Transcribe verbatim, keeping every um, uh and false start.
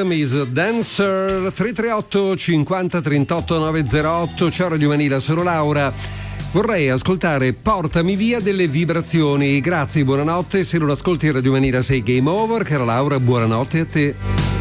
Enemies, Dancer. Tre tre otto cinquanta trentotto novecentotto. Ciao Radio Manila, sono Laura. Vorrei ascoltare Portami via delle vibrazioni. Grazie, buonanotte. Se non ascolti Radio Manila sei game over. Cara Laura, buonanotte a te.